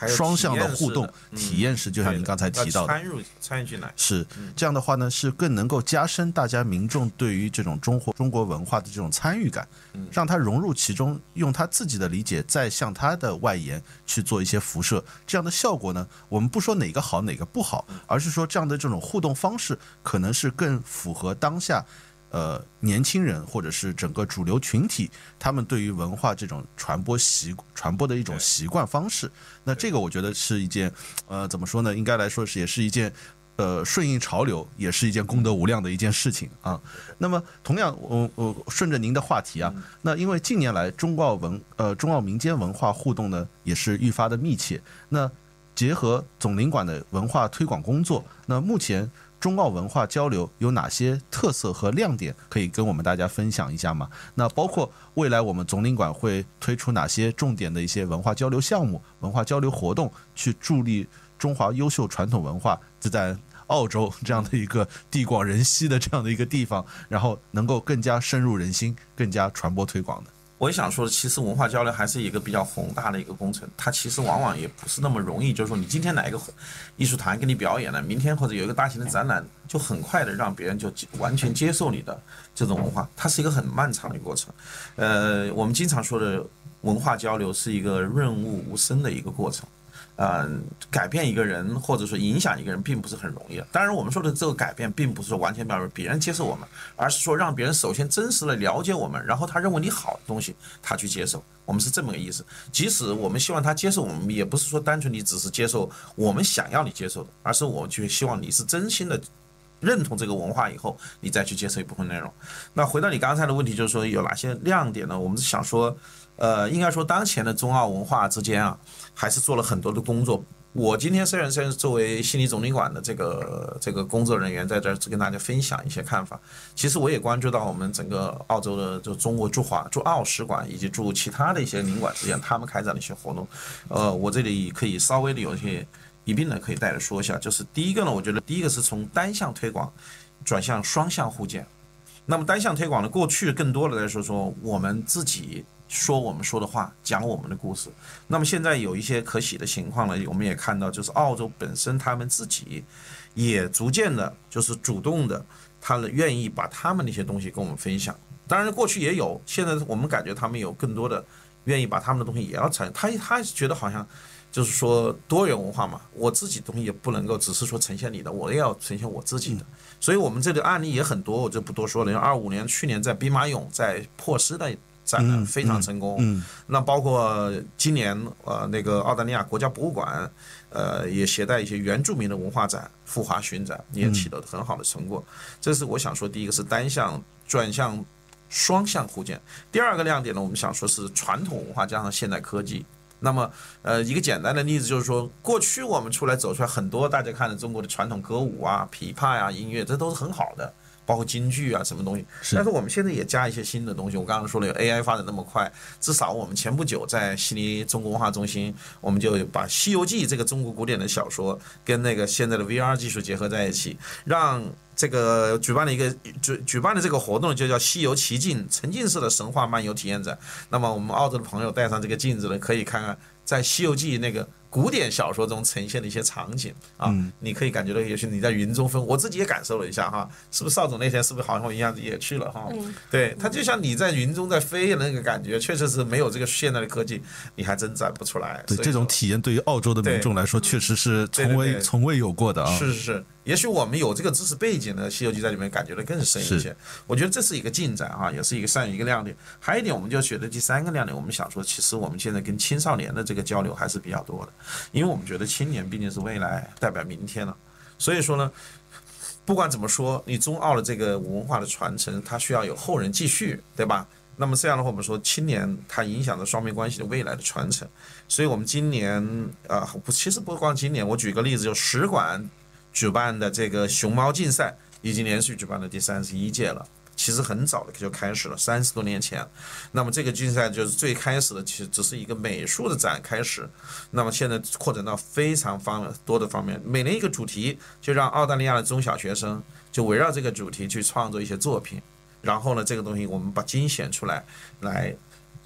双向的互动体验式，就像您刚才提到的， 参与进来， 是这样的话呢，是更能够加深大家民众对于这种中国文化的这种参与感，让他融入其中，用他自己的理解再向他的外延去做一些辐射，这样的效果呢，我们不说哪个好哪个不好，而是说这样的这种互动方式可能是更符合当下年轻人或者是整个主流群体他们对于文化这种传播的一种习惯方式。那这个我觉得是一件怎么说呢，应该来说也是一件顺应潮流，也是一件功德无量的一件事情啊。那么同样我顺着您的话题啊，那因为近年来中澳民间文化互动呢也是愈发的密切，那结合总领馆的文化推广工作，那目前中澳文化交流有哪些特色和亮点可以跟我们大家分享一下吗？那包括未来我们总领馆会推出哪些重点的一些文化交流项目、文化交流活动，去助力中华优秀传统文化在澳洲这样的一个地广人稀的这样的一个地方，然后能够更加深入人心，更加传播推广的。 我也想说的，其实文化交流还是一个比较宏大的一个工程，它其实往往也不是那么容易。就是说，你今天哪一个艺术团给你表演了，明天或者有一个大型的展览，就很快的让别人就完全接受你的这种文化，它是一个很漫长的过程。我们经常说的文化交流是一个润物无声的一个过程。改变一个人或者说影响一个人并不是很容易的。当然我们说的这个改变并不是说完全表示别人接受我们，而是说让别人首先真实的了解我们，然后他认为你好的东西他去接受，我们是这么个意思。即使我们希望他接受我们，也不是说单纯你只是接受我们想要你接受的，而是我们就希望你是真心的认同这个文化以后，你再去接受一部分内容。那回到你刚才的问题，就是说有哪些亮点呢？我们是想说应该说当前的中澳文化之间啊，还是做了很多的工作。我今天虽然是作为悉尼总领馆的这个工作人员，在这儿跟大家分享一些看法，其实我也关注到我们整个澳洲的就中国驻澳使馆以及驻其他的一些领馆之间，他们开展的一些活动。我这里可以稍微的有一些一并的可以带着说一下。就是第一个呢，我觉得第一个是从单向推广转向双向互鉴。那么单向推广呢，过去更多的来说我们自己说我们说的话，讲我们的故事。那么现在有一些可喜的情况呢，我们也看到，就是澳洲本身他们自己也逐渐的，就是主动的，他愿意把他们的一些东西跟我们分享。当然过去也有，现在我们感觉他们有更多的愿意把他们的东西也要参与。他觉得好像就是说多元文化嘛，我自己的东西也不能够只是说呈现你的，我也要呈现我自己的。所以我们这里案例也很多，我就不多说了。25年去年在兵马俑在珀斯的展览非常成功，那包括今年那个澳大利亚国家博物馆也携带一些原住民的文化展赴华巡展，也取得很好的成果。这是我想说，第一个是单向转向双向互鉴。第二个亮点呢，我们想说是传统文化加上现代科技。那么一个简单的例子就是说，过去我们走出来很多大家看的中国的传统歌舞啊、琵琶啊、音乐，这都是很好的，包括京剧啊什么东西。但是我们现在也加一些新的东西。我刚刚说了，有 AI 发展那么快，至少我们前不久在悉尼中国文化中心，我们就把《西游记》这个中国古典的小说跟那个现在的 VR 技术结合在一起，让这个举办的这个活动就叫西游奇境沉浸式的神话漫游体验展。那么我们澳洲的朋友带上这个镜子呢，可以看看在《西游记》那个古典小说中呈现的一些场景啊，你可以感觉到，也许你在云中飞，我自己也感受了一下哈，是不是邵总那天是不是好像一样也去了哈？对，它就像你在云中在飞的那个感觉，确实是没有这个现代的科技，你还真展不出来。 对，这种体验对于澳洲的民众来说，确实是从未有过的啊。 是。也许我们有这个知识背景呢，《西游记》在里面感觉的更深一些。我觉得这是一个进展啊，也是一个善于一个亮点。还有一点，我们就觉得第三个亮点，我们想说，其实我们现在跟青少年的这个交流还是比较多的，因为我们觉得青年毕竟是未来，代表明天了。所以说呢，不管怎么说，你中澳的这个文化的传承，它需要有后人继续，对吧？那么这样的话，我们说青年它影响着双边关系的未来的传承。所以我们今年其实不光今年，我举个例子，就使馆举办的这个熊猫竞赛已经连续举办了第31届了，其实很早的就开始了，30多年前。那么这个竞赛就是最开始的，其实只是一个美术的展开始，那么现在扩展到非常多的方面，每年一个主题，就让澳大利亚的中小学生就围绕这个主题去创作一些作品，然后呢，这个东西我们把精选出来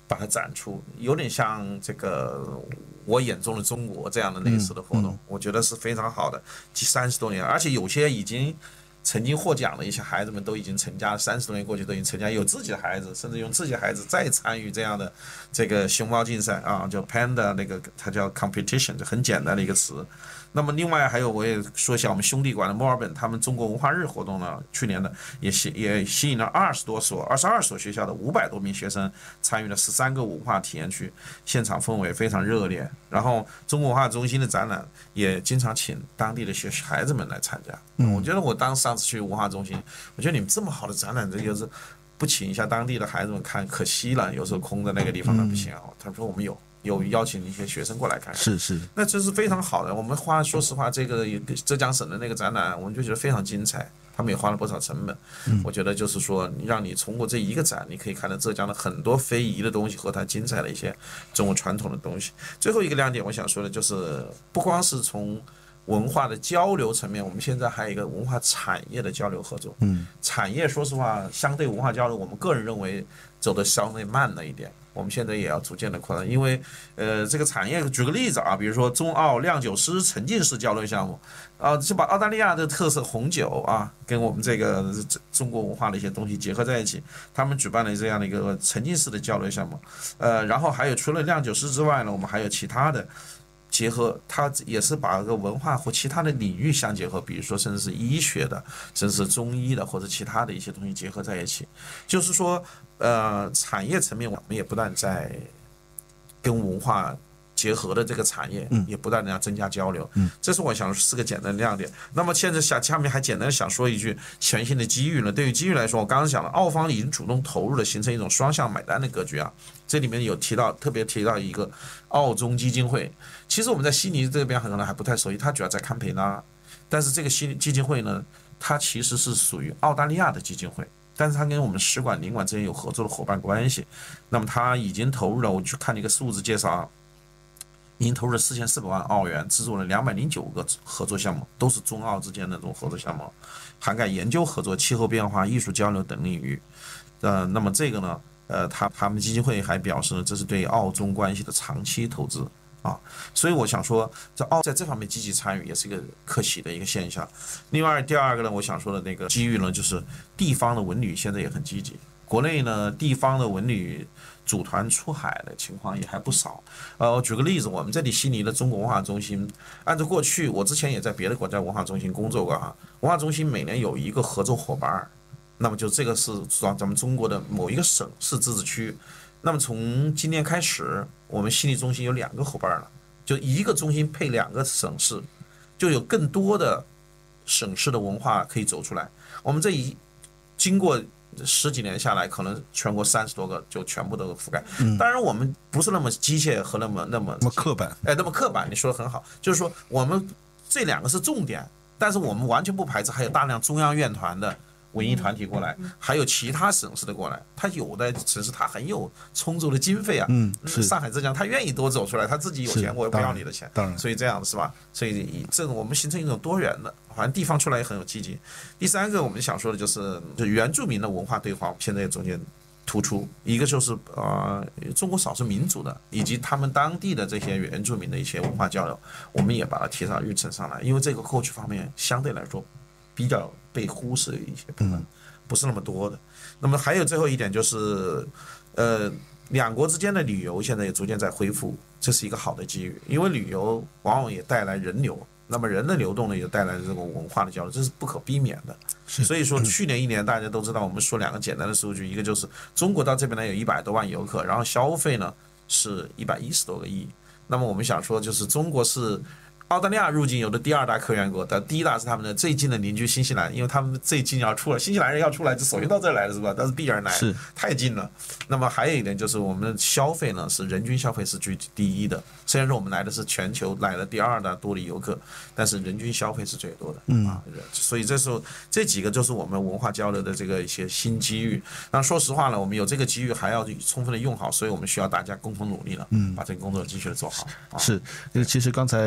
把它展出，有点像这个我眼中的中国这样的类似的活动，我觉得是非常好的。30多年，而且有些已经曾经获奖的一些孩子们都已经成家了，30多年过去都已经成家，有自己的孩子，甚至用自己的孩子再参与这样的这个熊猫竞赛啊，叫 Panda 那个，它叫 competition， 就很简单的一个词。那么另外还有，我也说一下我们兄弟馆的墨尔本，他们中国文化日活动呢，去年的也吸引了22所学校的500多名学生参与了13个文化体验区，现场氛围非常热烈。然后中国文化中心的展览也经常请当地的孩子们来参加。我觉得我上次去文化中心，我觉得你们这么好的展览，这就是不请一下当地的孩子们看，可惜了。有时候空在那个地方不行啊。他说我们有邀请一些学生过来看， 是， 那这是非常好的。我们说实话，这个浙江省的那个展览，我们就觉得非常精彩，他们也花了不少成本。我觉得就是说，让你通过这一个展，你可以看到浙江的很多非遗的东西和它精彩的一些中国传统的东西。最后一个亮点，我想说的就是，不光是从文化的交流层面，我们现在还有一个文化产业的交流合作。产业说实话，相对文化交流，我们个人认为走得稍微慢了一点。我们现在也要逐渐的扩大，因为这个产业，举个例子啊，比如说中澳酿酒师沉浸式交流项目，就把澳大利亚的特色红酒啊，跟我们这个中国文化的一些东西结合在一起，他们举办了这样的一个沉浸式的交流项目，然后还有除了酿酒师之外呢，我们还有其他的结合，它也是把个文化和其他的领域相结合，比如说甚至是医学的，甚至是中医的或者其他的一些东西结合在一起，就是说。产业层面，我们也不断在跟文化结合的这个产业，也不断的要增加交流。这是我想4个简单的亮点。那么现在下面还简单想说一句全新的机遇呢。对于机遇来说，我刚刚讲了，澳方已经主动投入了，形成一种双向买单的格局啊。这里面有特别提到一个澳中基金会。其实我们在悉尼这边可能还不太熟悉，它主要在堪培拉，但是这个基金会呢，它其实是属于澳大利亚的基金会。但是它跟我们使馆、领馆之间有合作的伙伴关系，那么它已经投入了，我去看了一个数字介绍啊，已经投入了4400万澳元，制作了209个合作项目，都是中澳之间的这种合作项目，涵盖研究合作、气候变化、艺术交流等领域。那么这个呢，他们基金会还表示，这是对澳中关系的长期投资。所以我想说，在这方面积极参与也是一个可喜的一个现象。另外，第二个呢，我想说的那个机遇呢，就是地方的文旅现在也很积极。国内呢，地方的文旅组团出海的情况也还不少。举个例子，我们这里悉尼的中国文化中心，按照过去我之前也在别的国家文化中心工作过哈，文化中心每年有一个合作伙伴，那么就这个是咱们中国的某一个省市自治区。那么从今年开始，我们悉尼中心有2个伙伴了，就一个中心配2个省市，就有更多的省市的文化可以走出来。我们经过10几年下来，可能全国30多个就全部都覆盖。当然我们不是那么机械和那么刻板， 那么刻板，你说的很好，就是说我们这2个是重点，但是我们完全不排斥还有大量中央院团的文艺团体过来，还有其他省市的过来，他有的城市他很有充足的经费啊，上海、浙江他愿意多走出来，他自己有钱，我也不要你的钱， 当然， 所以这样的是吧？所以这种我们形成一种多元的，好像地方出来也很有积极。第3个我们想说的就是原住民的文化对话，我们现在也逐渐突出，一个就是中国少数民族的以及他们当地的这些原住民的一些文化交流，我们也把它提上日程上来，因为这个过去方面相对来说比较被忽视的一些部分，不是那么多的。那么还有最后一点就是，两国之间的旅游现在也逐渐在恢复，这是一个好的机遇，因为旅游往往也带来人流，那么人的流动呢也带来这种文化的交流，这是不可避免的。所以说去年1年大家都知道，我们说2个简单的数据，一个就是中国到这边来有100多万游客，然后消费呢是110多个亿。那么我们想说就是中国是澳大利亚入境游的第2大客源国，但第1大是他们的最近的邻居新西兰，因为他们最近要出来，新西兰人要出来就首先到这儿来了是吧？但是必然来，太近了。那么还有一点就是我们的消费呢是人均消费是居第1的，虽然说我们来的是全球来的第2大多的游客，但是人均消费是最多的所以这几个就是我们文化交流的这个一些新机遇。那说实话呢，我们有这个机遇还要充分的用好，所以我们需要大家共同努力了，把这个工作继续的做好。 是，其实刚才岳参在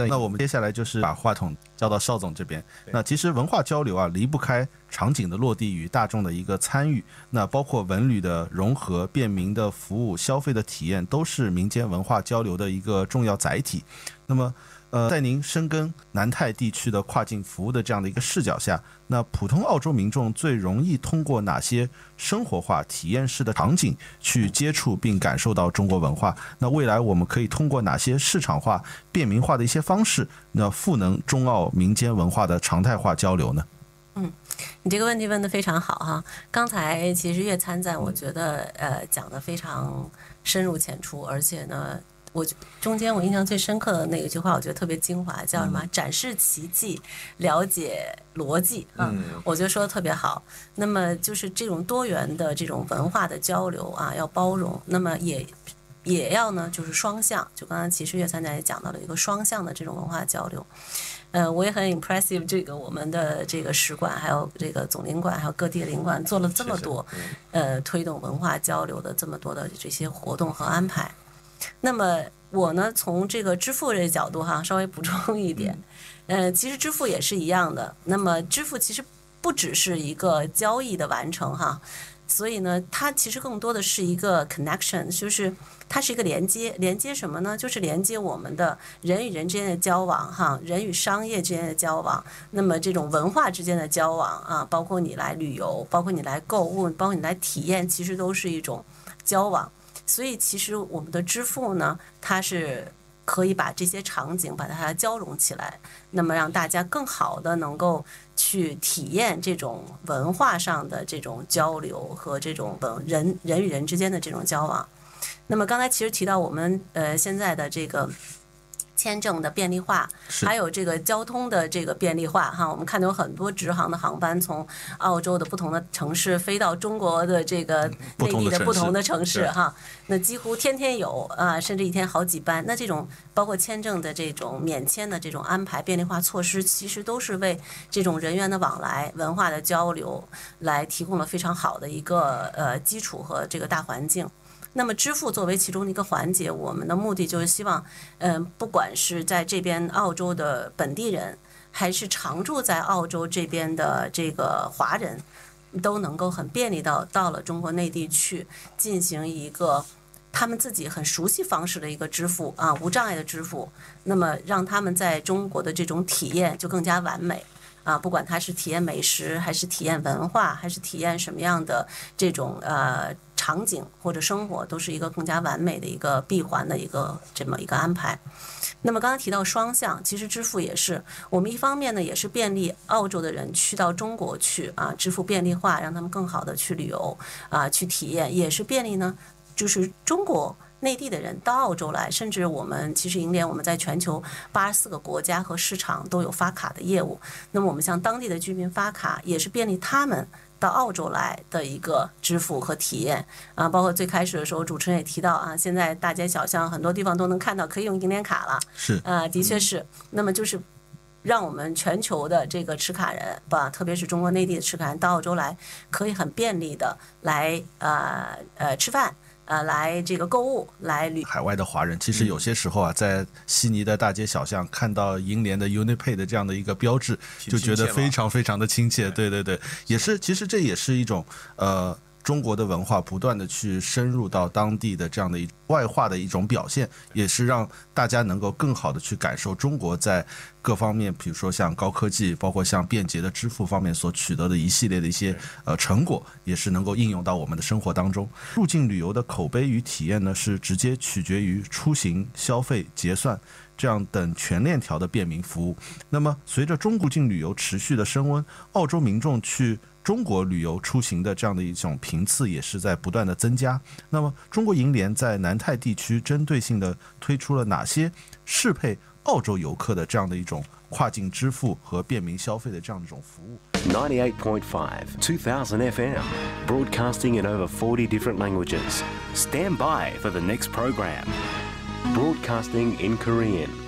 那我们接下来就是把话筒交到邵总这边。那其实文化交流啊，离不开场景的落地与大众的一个参与，那包括文旅的融合、便民的服务、消费的体验，都是民间文化交流的一个重要载体。那么在您深耕南太地区的跨境服务的这样的一个视角下，那普通澳洲民众最容易通过哪些生活化体验式的场景去接触并感受到中国文化？那未来我们可以通过哪些市场化、便民化的一些方式，那赋能中澳民间文化的常态化交流呢？ 你这个问题问得非常好哈。刚才其实粤参赞，我觉得讲得非常深入浅出，而且呢，中间我印象最深刻的那一句话，我觉得特别精华，叫什么？展示奇迹，了解逻辑啊。我觉得说的特别好。那么就是这种多元的这种文化的交流啊，要包容，那么也要呢，就是双向。就刚才其实粤参赞也讲到了一个双向的这种文化交流。我也很 impressive 这个我们的这个使馆，还有这个总领馆，还有各地的领馆做了这么多，推动文化交流的这么多的这些活动和安排。那么我呢，从这个支付这个角度哈，稍微补充一点，其实支付也是一样的。那么支付其实不只是一个交易的完成哈，所以呢，它其实更多的是一个 connection， 就是它是一个连接什么呢？就是连接我们的人与人之间的交往哈，人与商业之间的交往，那么这种文化之间的交往啊，包括你来旅游，包括你来购物，包括你来体验，其实都是一种交往。所以其实我们的支付呢，它是可以把这些场景把它交融起来，那么让大家更好的能够去体验这种文化上的这种交流和这种人与人之间的这种交往。那么刚才其实提到我们现在的这个签证的便利化，还有这个交通的这个便利化哈，我们看到有很多直航的航班从澳洲的不同的城市飞到中国的这个内地的不同的城市哈，那几乎天天有啊，甚至一天好几班。那这种包括签证的这种免签的这种安排便利化措施，其实都是为这种人员的往来、文化的交流来提供了非常好的一个基础和这个大环境。那么支付作为其中的一个环节，我们的目的就是希望，不管是在这边澳洲的本地人，还是常住在澳洲这边的这个华人，都能够很便利到了中国内地去进行一个他们自己很熟悉方式的一个支付啊，无障碍的支付，那么让他们在中国的这种体验就更加完美。啊，不管它是体验美食，还是体验文化，还是体验什么样的这种场景或者生活，都是一个更加完美的一个闭环的一个这么一个安排。那么刚才提到双向，其实支付也是我们一方面呢，也是便利澳洲的人去到中国去啊，支付便利化，让他们更好的去旅游啊，去体验，也是便利呢，就是中国内地的人到澳洲来，甚至我们其实银联我们在全球84个国家和市场都有发卡的业务。那么我们向当地的居民发卡，也是便利他们到澳洲来的一个支付和体验啊。包括最开始的时候，主持人也提到啊，现在大街小巷很多地方都能看到可以用银联卡了。 是的确是。那么就是让我们全球的这个持卡人吧，特别是中国内地的持卡人到澳洲来，可以很便利的来吃饭。来这个购物，来海外的华人，其实有些时候啊，在悉尼的大街小巷看到银联的 Unipay 的这样的一个标志，就觉得非常非常的亲切。对对对，也是，其实这也是一种中国的文化不断的去深入到当地的这样的外化的一种表现，也是让大家能够更好的去感受中国在各方面，比如说像高科技，包括像便捷的支付方面所取得的一系列的一些成果，也是能够应用到我们的生活当中。入境旅游的口碑与体验呢，是直接取决于出行、消费、结算这样等全链条的便民服务。那么随着中国境旅游持续的升温，澳洲民众去中国旅游出行的这样的一种频次也是在不断的增加。那么中国银联在南太地区针对性的推出了哪些适配澳洲游客的这样的一种跨境支付和便民消费的这样的一种服务。 98.5 2000 FM, broadcasting in over 40 different languages. Stand by for the next program. Broadcasting in Korean.